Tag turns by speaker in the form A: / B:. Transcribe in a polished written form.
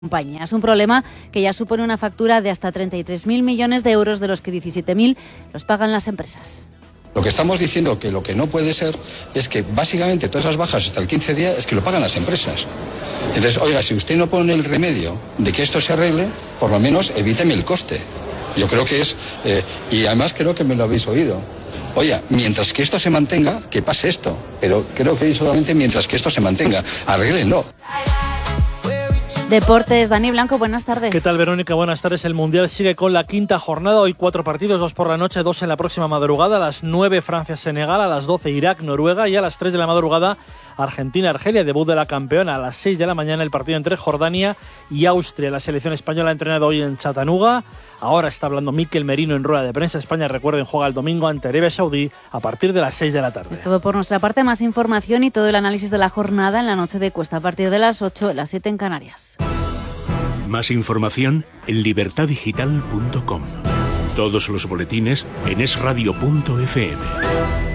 A: compañía. Es un problema que ya supone una factura de hasta 33.000 millones de euros, de los que 17.000 los pagan las empresas.
B: Lo que estamos diciendo, que lo que no puede ser es que básicamente todas esas bajas hasta el 15 días es que lo pagan las empresas. Entonces, oiga, si usted no pone el remedio de que esto se arregle, por lo menos evíteme el coste. Yo creo que es, y además creo que me lo habéis oído. Oye, mientras que esto se mantenga, que pase esto. Pero creo que solamente mientras que esto se mantenga, arréglenlo.
A: Deportes, Dani Blanco, buenas tardes.
C: ¿Qué tal, Verónica? Buenas tardes. El Mundial sigue con la quinta jornada. Hoy 4 partidos, 2 por la noche, 2 en la próxima madrugada. A las 9 Francia-Senegal, a las 12 Irak-Noruega y a las 3 de la madrugada Argentina-Argelia, debut de la campeona. A las 6 de la mañana el partido entre Jordania y Austria. La selección española ha entrenado hoy en Chattanooga. Ahora está hablando Mikel Merino en rueda de prensa. España, recuerden, juega el domingo ante Arabia Saudí a partir de las 6 de la tarde.
A: Es todo por nuestra parte. Más información y todo el análisis de la jornada en la noche de Cuesta a partir de las 8, las 7 en Canarias.
D: Más información en libertadigital.com. Todos los boletines en esradio.fm.